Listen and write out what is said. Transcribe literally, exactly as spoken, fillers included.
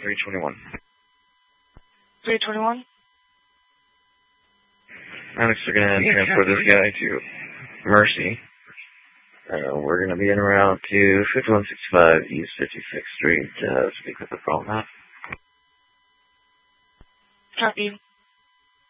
three twenty-one. three twenty-one? Alex, we're going to transport this guy to Mercy. Uh, we're going to be en route to fifty-one sixty-five East fifty-sixth Street. Uh, speak with the phone now. Copy.